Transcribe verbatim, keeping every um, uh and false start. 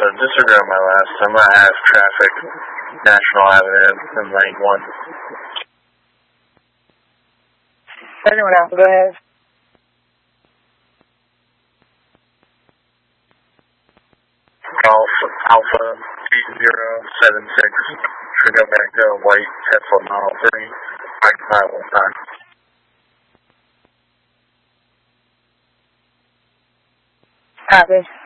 disregard my last. I'm going to have traffic, National Avenue, in lane one. Anyone else? Go ahead. Golf Alpha two zero seven six. Should go back to white Tesla Model three. Five five one nine. Copy.